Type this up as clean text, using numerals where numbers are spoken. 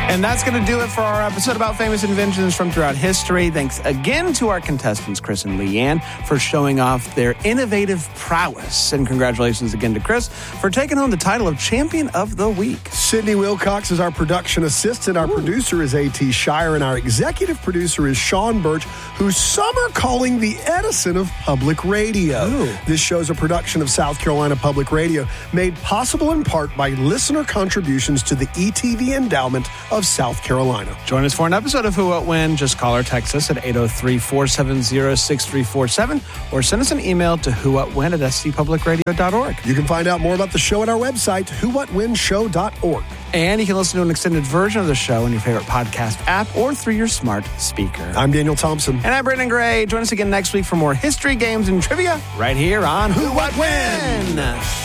And that's going to do it for our episode about famous inventions from throughout history. Thanks again to our contestants, Chris and Leanne, for showing off their innovative prowess. And congratulations again to Chris for taking home the title of Champion of the Week. Sydney Wilcox is our production assistant. Our producer is A.T. Shire, and our executive producer is Sean Birch, who's some are calling the Edison of public radio. This show's a production of South Carolina Public Radio, made possible in part by listener contributions to the ETV Endowment of South Carolina. Join us for an episode of Who, What, When. Just call or text us at 803-470-6347 or send us an email to whowhatwhen@scpublicradio.org. You can find out more about the show at our website, whowhatwhenshow.org. And you can listen to an extended version of the show in your favorite podcast app or through your smart speaker. I'm Daniel Thompson. And I'm Brendan Gray. Join us again next week for more history, games, and trivia right here on Who, What, When.